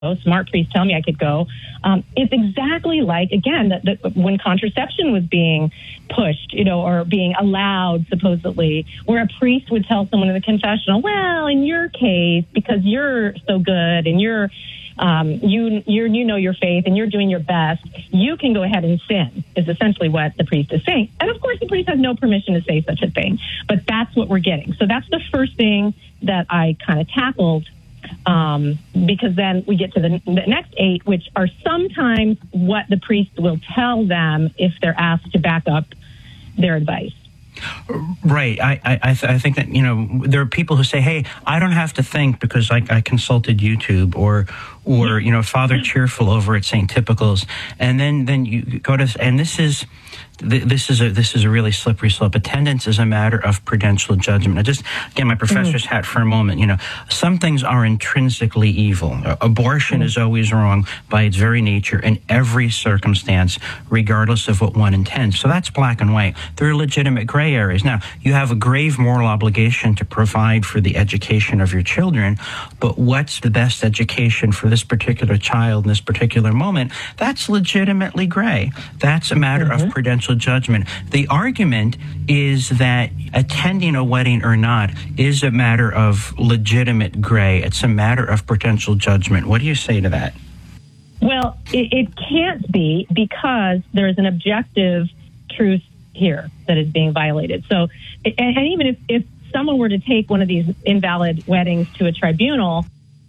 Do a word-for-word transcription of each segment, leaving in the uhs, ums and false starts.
Smart priests tell me I could go. Um, it's exactly like, again, that, that when contraception was being pushed, you know, or being allowed, supposedly, where a priest would tell someone in the confessional, well, in your case, because you're so good and you're, um, you, you're, you know your faith and you're doing your best, you can go ahead and sin, is essentially what the priest is saying. And of course, the priest has no permission to say such a thing, but that's what we're getting. So that's the first thing that I kind of tackled. Um, because then we get to the, the next eight, which are sometimes what the priest will tell them if they're asked to back up their advice. Right. I I, I, th- I think that, you know, there are people who say, hey, I don't have to think because I, I consulted YouTube or, or you know, Father Cheerful over at Saint Typicals. And then, then you go to, and this is, this is a this is a really slippery slope. Attendance is a matter of prudential judgment. I just, again, my professor's mm. hat for a moment. You know, some things are intrinsically evil. Uh, abortion mm. is always wrong by its very nature in every circumstance, regardless of what one intends. So that's black and white. There are legitimate gray areas. Now, you have a grave moral obligation to provide for the education of your children, but what's the best education for this particular child in this particular moment? That's legitimately gray. That's a matter mm-hmm. of prudential judgment. The argument is that attending a wedding or not is a matter of legitimate gray. It's a matter of potential judgment. What do you say to that? Well, it, it can't be, because there is an objective truth here that is being violated. So, and, and even if, if someone were to take one of these invalid weddings to a tribunal,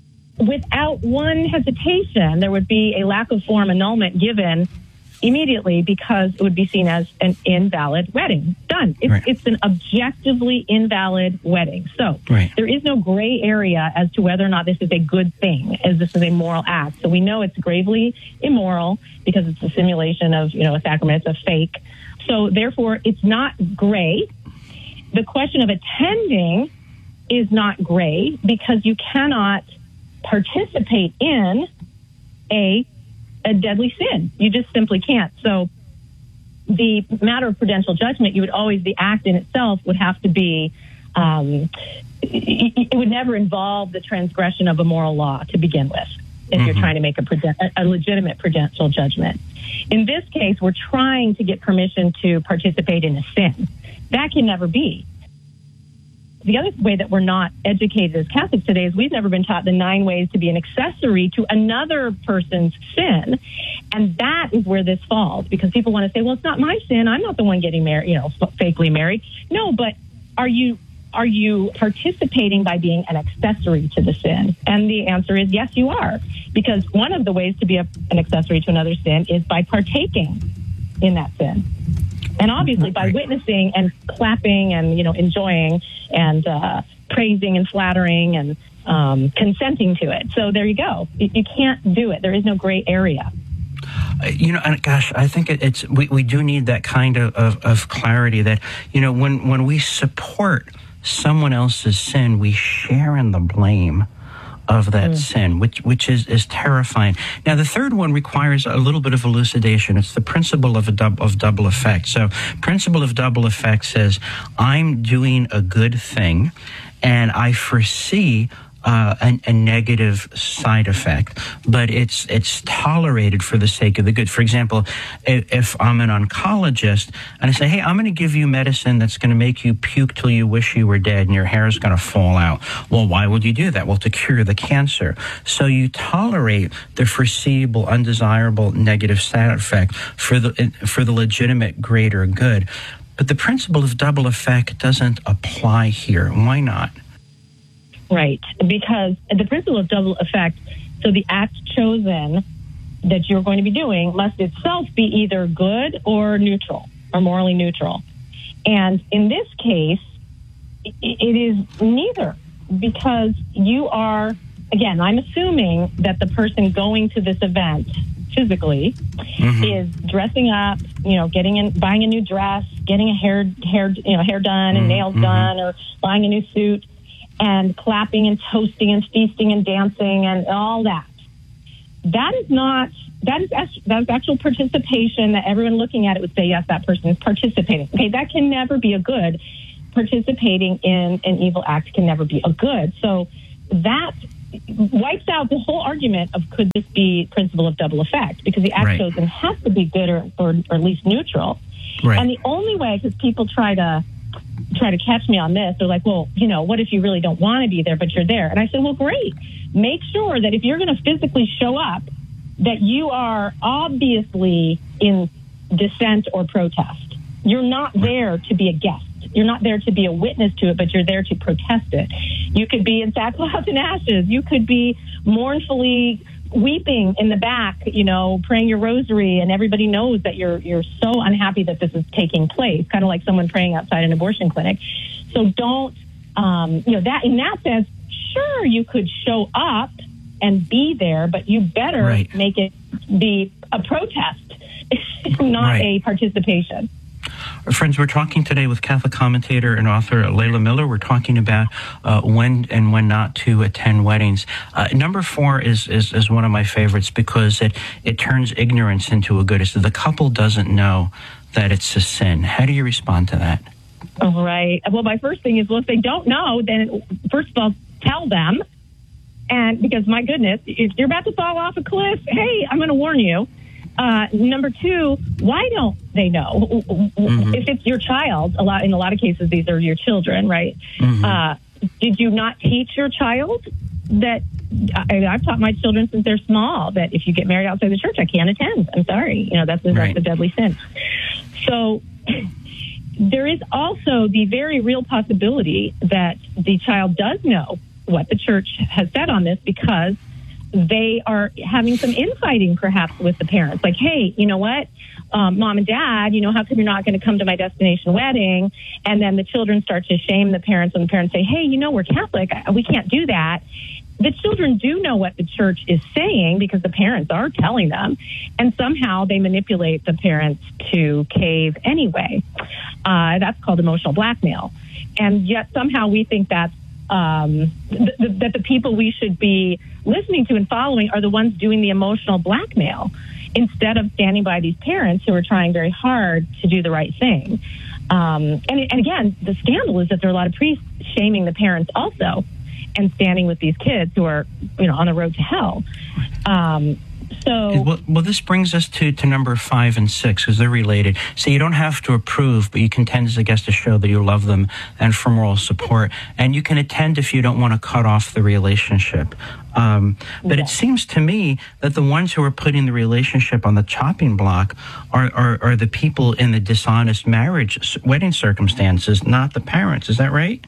without one hesitation, there would be a lack of form annulment given immediately, because it would be seen as an invalid wedding. Done. It's, right. it's an objectively invalid wedding. So right. there is no gray area as to whether or not this is a good thing, as this is a moral act. So we know it's gravely immoral because it's a simulation of, you know, a sacrament. It's a fake. So therefore, it's not gray. The question of attending is not gray, because you cannot participate in a a deadly sin. You just simply can't. So the matter of prudential judgment, you would always, the act in itself would have to be, um, it, it would never involve the transgression of a moral law to begin with, if mm-hmm. you're trying to make a, prudent, a legitimate prudential judgment. In this case, we're trying to get permission to participate in a sin. That can never be. The other way that we're not educated as Catholics today is we've never been taught the nine ways to be an accessory to another person's sin. And that is where this falls, because people want to say, well, it's not my sin. I'm not the one getting married, you know, fakely married. No, but are you are you participating by being an accessory to the sin? And the answer is yes, you are. Because one of the ways to be a, an accessory to another sin is by partaking in that sin. And obviously by witnessing and clapping and, you know, enjoying and uh, praising and flattering and um, consenting to it. So there you go. You, you can't do it. There is no gray area. You know, and gosh, I think it, it's we, we do need that kind of, of, of clarity that, you know, when, when we support someone else's sin, we share in the blame of that mm. sin, which which is, is terrifying. Now, the third one requires a little bit of elucidation. It's the principle of a dub, of double effect. So, principle of double effect says, I'm doing a good thing, and I foresee Uh, a, a negative side effect, but it's it's tolerated for the sake of the good. For example, if, if I'm an oncologist and I say, hey, I'm going to give you medicine that's going to make you puke till you wish you were dead and your hair is going to fall out. Well, why would you do that? Well, to cure the cancer. So you tolerate the foreseeable, undesirable negative side effect for the for the legitimate greater good. But the principle of double effect doesn't apply here. Why not? Right, because the principle of double effect, so the act chosen that you're going to be doing must itself be either good or neutral, or morally neutral. And in this case, it is neither, because you are, again, I'm assuming that the person going to this event physically mm-hmm. is dressing up, you know, getting in, buying a new dress, getting a hair, hair, you know, hair done and mm-hmm. nails done, or buying a new suit, and clapping and toasting and feasting and dancing and all that. That is not, that is, that is actual participation that everyone looking at it would say, yes, that person is participating. Okay, that can never be a good. Participating in an evil act can never be a good. So that wipes out the whole argument of could this be principle of double effect, because the act Right. chosen has to be good or, or, or at least neutral. Right. And the only way, because people try to try to catch me on this, they're like, well, you know, what if you really don't want to be there, but you're there? And I said, well, great. Make sure that if you're going to physically show up, that you are obviously in dissent or protest. You're not there to be a guest. You're not there to be a witness to it, but you're there to protest it. You could be in sackcloth and ashes. You could be mournfully weeping in the back, you know, praying your rosary, and everybody knows that you're you're so unhappy that this is taking place, kind of like someone praying outside an abortion clinic. So don't, um, you know, that in that sense, sure, you could show up and be there, but you better Right. make it be a protest, not Right. a participation. Friends, we're talking today with Catholic commentator and author Layla Miller. We're talking about uh, when and when not to attend weddings. Uh, number four is, is is one of my favorites because it, it turns ignorance into a good. It's the couple doesn't know that it's a sin. How do you respond to that? Oh, right. Well, my first thing is, well, if they don't know, then first of all, tell them. And because, my goodness, if you're about to fall off a cliff, hey, I'm going to warn you. Uh, number two, why don't they know? Mm-hmm. If it's your child, a lot in a lot of cases, these are your children, right? Mm-hmm. Uh, did you not teach your child that? I, I've taught my children since they're small that if you get married outside the church, I can't attend. I'm sorry, you know that's, that's right. a deadly sin. So there is also the very real possibility that the child does know what the church has said on this, because they are having some infighting perhaps with the parents. Like, hey, you know what, um, mom and dad, you know, how come you're not going to come to my destination wedding? And then the children start to shame the parents, and the parents say, hey, you know, we're Catholic. We can't do that. The children do know what the church is saying because the parents are telling them, and somehow they manipulate the parents to cave anyway. Uh, that's called emotional blackmail. And yet somehow we think that's Um, th- th- that the people we should be listening to and following are the ones doing the emotional blackmail, instead of standing by these parents who are trying very hard to do the right thing. Um, and, and again, the scandal is that there are a lot of priests shaming the parents also, and standing with these kids who are, you know, on the road to hell. Um, So, well, well, this brings us to, to number five and six, because they're related. So you don't have to approve, but you can attend as a guest to show that you love them and for moral support. And you can attend if you don't want to cut off the relationship. Um, but yeah. It seems to me that the ones who are putting the relationship on the chopping block are, are, are the people in the dishonest marriage, wedding circumstances, not the parents. Is that right?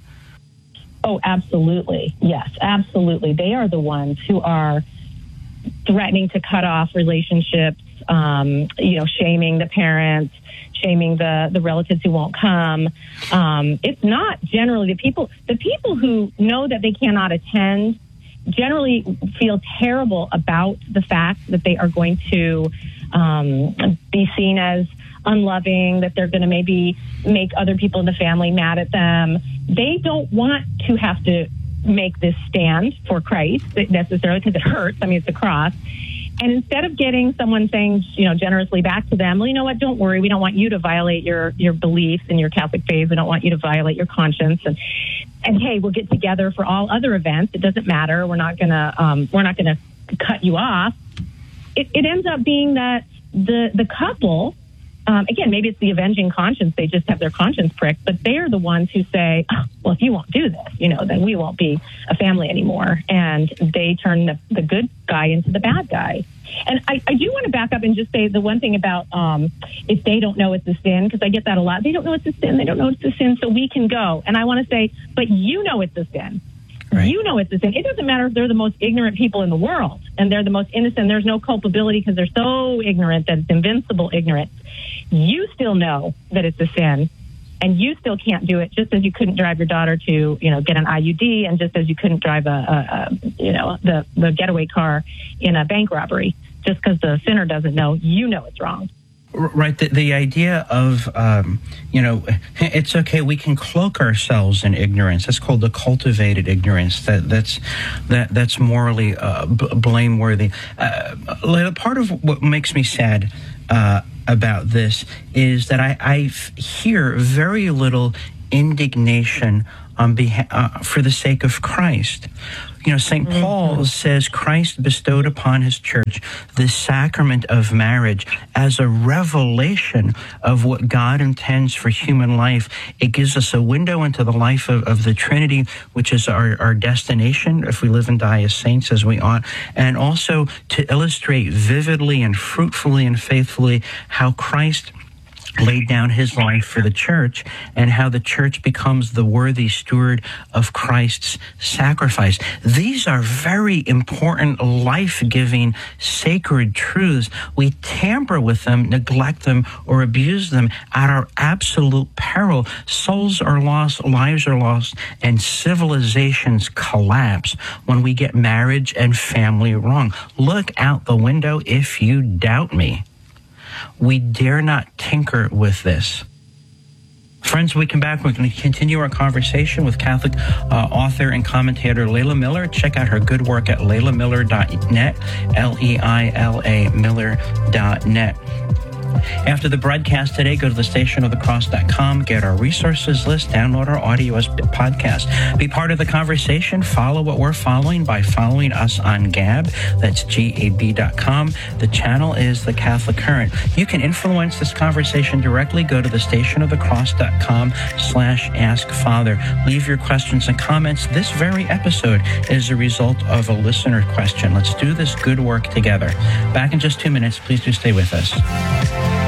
Oh, absolutely. Yes, absolutely. They are the ones who are threatening to cut off relationships, um, you know, shaming the parents, shaming the, the relatives who won't come. Um, it's not generally the people, the people who know that they cannot attend generally feel terrible about the fact that they are going to um, be seen as unloving, that they're going to maybe make other people in the family mad at them. They don't want to have to make this stand for Christ necessarily, because it hurts. I mean, it's a cross. And instead of getting someone saying, you know, generously back to them, well, you know what, don't worry. We don't want you to violate your, your beliefs in your Catholic faith. We don't want you to violate your conscience. And, and hey, we'll get together for all other events. It doesn't matter. We're not going to, um, we're not going to cut you off. It, it ends up being that the, the couple, Um, again, maybe it's the avenging conscience. They just have their conscience pricked, but they're the ones who say, oh, well, if you won't do this, you know, then we won't be a family anymore. And they turn the, the good guy into the bad guy. And I, I do want to back up and just say the one thing about um, if they don't know it's a sin, because I get that a lot. They don't know it's a sin. They don't know it's a sin, so we can go. And I want to say, but you know it's a sin. Right. You know it's a sin. It doesn't matter if they're the most ignorant people in the world and they're the most innocent. There's no culpability because they're so ignorant that it's invincible ignorance. You still know that it's a sin, and you still can't do it, just as you couldn't drive your daughter to, you know, get an I U D, and just as you couldn't drive a, a, a you know, the, the getaway car in a bank robbery. Just because the sinner doesn't know, you know it's wrong. Right. The, the idea of, um, you know, it's okay. We can cloak ourselves in ignorance. That's called the cultivated ignorance. That that's that that's morally uh, b- blameworthy. Uh, part of what makes me sad uh, about this is that I, I hear very little indignation on behalf uh, for the sake of Christ. You know, Saint Mm-hmm. Paul says Christ bestowed upon his church the sacrament of marriage as a revelation of what God intends for human life. It gives us a window into the life of, of the Trinity, which is our, our destination if we live and die as saints as we ought, and also to illustrate vividly and fruitfully and faithfully how Christ laid down his life for the church and how the church becomes the worthy steward of Christ's sacrifice. These are very important, life-giving, sacred truths. We tamper with them, neglect them, or abuse them at our absolute peril. Souls are lost, lives are lost, and civilizations collapse when we get marriage and family wrong. Look out the window if you doubt me. We dare not tinker with this. Friends, when we come back, we're going to continue our conversation with Catholic uh, author and commentator Leila Miller. Check out her good work at leila miller dot net, L E I L A Miller dot net. After the broadcast today, go to the station of the cross dot com, get our resources list, download our audio as podcast. Be part of the conversation. Follow what we're following by following us on Gab. That's G A B dot com. The channel is The Catholic Current. You can influence this conversation directly. Go to the station of the cross dot com slash ask father. Leave your questions and comments. This very episode is a result of a listener question. Let's do this good work together. Back in just two minutes. Please do stay with us.